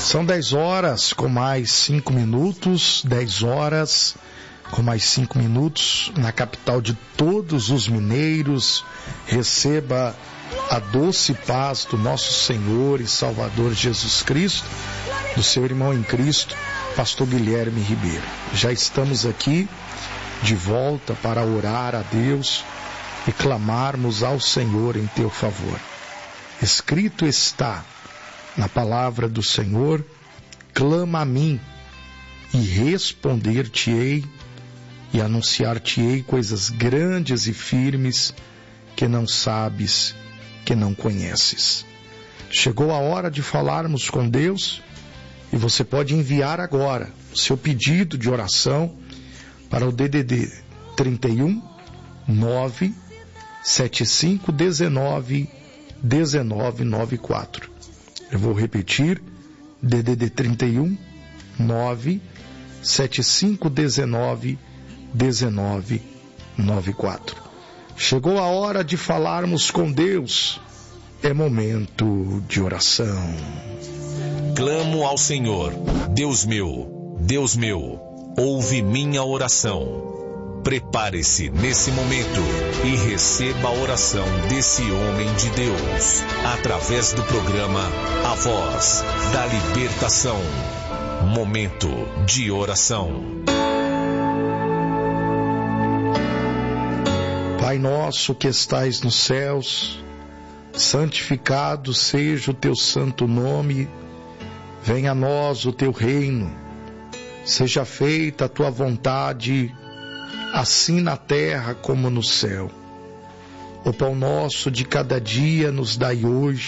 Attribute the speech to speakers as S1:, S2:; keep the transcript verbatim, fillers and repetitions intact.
S1: São dez horas com mais cinco minutos, dez horas com mais cinco minutos, na capital de todos os mineiros. Receba a doce paz do nosso Senhor e Salvador Jesus Cristo, do seu irmão em Cristo, pastor Guilherme Ribeiro. Já estamos aqui de volta para orar a Deus e clamarmos ao Senhor em teu favor. Escrito está na palavra do Senhor: clama a mim e responder-te-ei e anunciar-te-ei coisas grandes e firmes que não sabes, que não conheces. Chegou a hora de falarmos com Deus e você pode enviar agora o seu pedido de oração para o D D D trinta e um, nove sete cinco um nove um nove nove quatro. Eu vou repetir: D D D trinta e um, nove sete cinco um nove um nove nove quatro. Chegou a hora de falarmos com Deus. É momento de oração.
S2: Clamo ao Senhor, Deus meu, Deus meu, ouve minha oração. Prepare-se nesse momento e receba a oração desse homem de Deus, através do programa A Voz da Libertação. Momento de oração.
S1: Pai nosso que estais nos céus, santificado seja o teu santo nome. Venha a nós o teu reino. Seja feita a tua vontade, assim na terra como no céu. O pão nosso de cada dia nos dai hoje.